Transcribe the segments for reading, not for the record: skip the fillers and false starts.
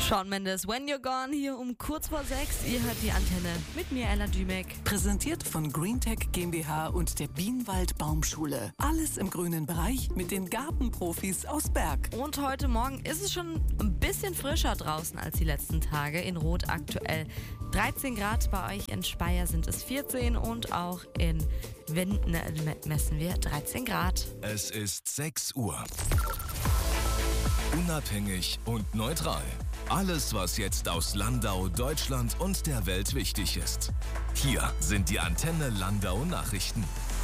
Shawn Mendes, When You're Gone, hier um kurz vor 6. Ihr hört die Antenne mit mir, Ella Dümek. Präsentiert von GreenTech GmbH und der Bienenwald Baumschule. Alles im grünen Bereich mit den Gartenprofis aus Berg. Und heute Morgen ist es schon ein bisschen frischer draußen als die letzten Tage. In Rot aktuell 13 Grad, bei euch in Speyer sind es 14 und auch in Winden messen wir 13 Grad. Es ist 6 Uhr. Unabhängig und neutral. Alles, was jetzt aus Landau, Deutschland und der Welt wichtig ist. Hier sind die Antenne Landau Nachrichten.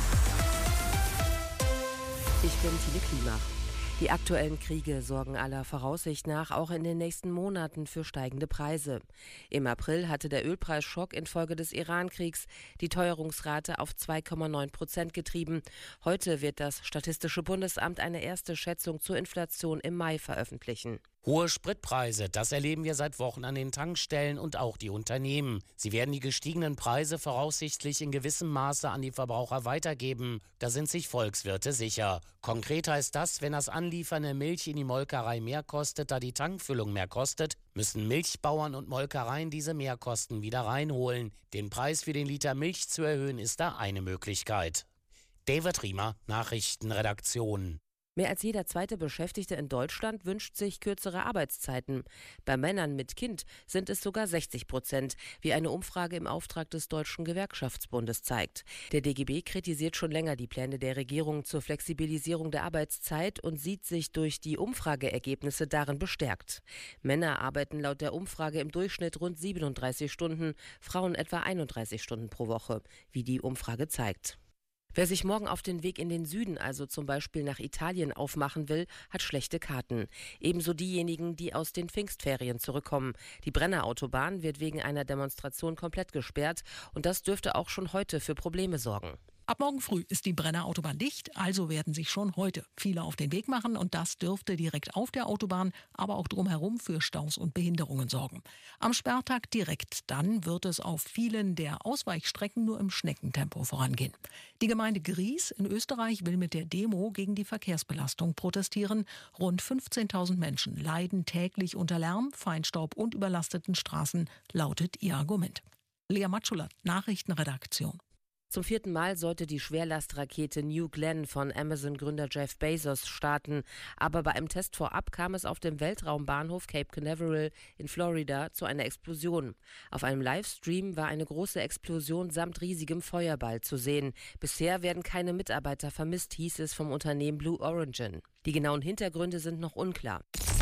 Ich bin Tine Klima. Die aktuellen Kriege sorgen aller Voraussicht nach auch in den nächsten Monaten für steigende Preise. Im April hatte der Ölpreisschock infolge des Iran-Kriegs die Teuerungsrate auf 2,9% getrieben. Heute wird das Statistische Bundesamt eine erste Schätzung zur Inflation im Mai veröffentlichen. Hohe Spritpreise, das erleben wir seit Wochen an den Tankstellen und auch die Unternehmen. Sie werden die gestiegenen Preise voraussichtlich in gewissem Maße an die Verbraucher weitergeben. Da sind sich Volkswirte sicher. Konkret heißt das, wenn das Anliefern der Milch in die Molkerei mehr kostet, da die Tankfüllung mehr kostet, müssen Milchbauern und Molkereien diese Mehrkosten wieder reinholen. Den Preis für den Liter Milch zu erhöhen, ist da eine Möglichkeit. David Riemer, Nachrichtenredaktion. Mehr als jeder zweite Beschäftigte in Deutschland wünscht sich kürzere Arbeitszeiten. Bei Männern mit Kind sind es sogar 60%, wie eine Umfrage im Auftrag des Deutschen Gewerkschaftsbundes zeigt. Der DGB kritisiert schon länger die Pläne der Regierung zur Flexibilisierung der Arbeitszeit und sieht sich durch die Umfrageergebnisse darin bestärkt. Männer arbeiten laut der Umfrage im Durchschnitt rund 37 Stunden, Frauen etwa 31 Stunden pro Woche, wie die Umfrage zeigt. Wer sich morgen auf den Weg in den Süden, also zum Beispiel nach Italien, aufmachen will, hat schlechte Karten. Ebenso diejenigen, die aus den Pfingstferien zurückkommen. Die Brenner Autobahn wird wegen einer Demonstration komplett gesperrt und das dürfte auch schon heute für Probleme sorgen. Ab morgen früh ist die Brenner Autobahn dicht, also werden sich schon heute viele auf den Weg machen und das dürfte direkt auf der Autobahn, aber auch drumherum für Staus und Behinderungen sorgen. Am Sperrtag direkt dann wird es auf vielen der Ausweichstrecken nur im Schneckentempo vorangehen. Die Gemeinde Gries in Österreich will mit der Demo gegen die Verkehrsbelastung protestieren. Rund 15.000 Menschen leiden täglich unter Lärm, Feinstaub und überlasteten Straßen, lautet ihr Argument. Lea Matschula, Nachrichtenredaktion. Zum 4. Mal sollte die Schwerlastrakete New Glenn von Amazon-Gründer Jeff Bezos starten. Aber bei einem Test vorab kam es auf dem Weltraumbahnhof Cape Canaveral in Florida zu einer Explosion. Auf einem Livestream war eine große Explosion samt riesigem Feuerball zu sehen. Bisher werden keine Mitarbeiter vermisst, hieß es vom Unternehmen Blue Origin. Die genauen Hintergründe sind noch unklar.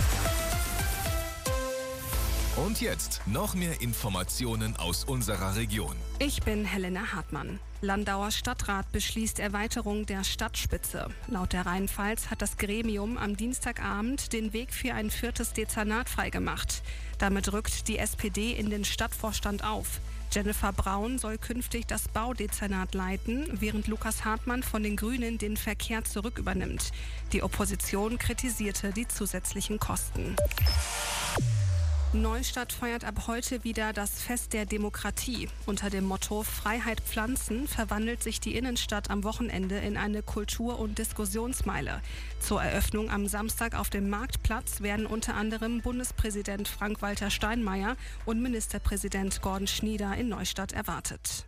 Und jetzt noch mehr Informationen aus unserer Region. Ich bin Helena Hartmann. Landauer Stadtrat beschließt Erweiterung der Stadtspitze. Laut der Rheinpfalz hat das Gremium am Dienstagabend den Weg für ein 4. Dezernat freigemacht. Damit rückt die SPD in den Stadtvorstand auf. Jennifer Braun soll künftig das Baudezernat leiten, während Lukas Hartmann von den Grünen den Verkehr zurück übernimmt. Die Opposition kritisierte die zusätzlichen Kosten. Neustadt feiert ab heute wieder das Fest der Demokratie. Unter dem Motto Freiheit pflanzen verwandelt sich die Innenstadt am Wochenende in eine Kultur- und Diskussionsmeile. Zur Eröffnung am Samstag auf dem Marktplatz werden unter anderem Bundespräsident Frank-Walter Steinmeier und Ministerpräsident Gordon Schnieder in Neustadt erwartet.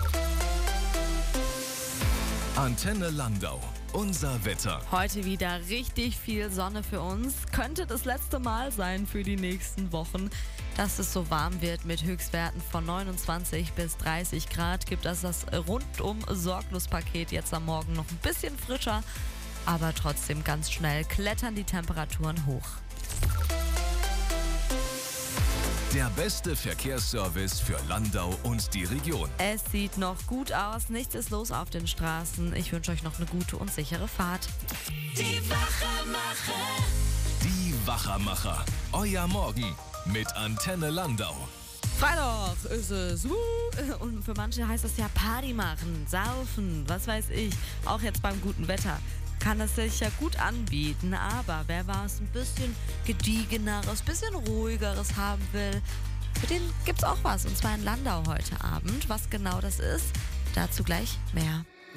Antenne Landau. Unser Wetter. Heute wieder richtig viel Sonne für uns. Könnte das letzte Mal sein für die nächsten Wochen. Dass es so warm wird mit Höchstwerten von 29 bis 30 Grad, gibt es das Rundum-Sorglos-Paket jetzt am Morgen noch ein bisschen frischer. Aber trotzdem ganz schnell klettern die Temperaturen hoch. Der beste Verkehrsservice für Landau und die Region. Es sieht noch gut aus, nichts ist los auf den Straßen. Ich wünsche euch noch eine gute und sichere Fahrt. Die Wachermacher. Die Wachermacher. Euer Morgen mit Antenne Landau. Freitag ist es. Und für manche heißt das ja Party machen, saufen, was weiß ich. Auch jetzt beim guten Wetter kann das sich ja gut anbieten, aber wer was ein bisschen gediegeneres, bisschen ruhigeres haben will, für den gibt's auch was, und zwar in Landau heute Abend. Was genau das ist, dazu gleich mehr.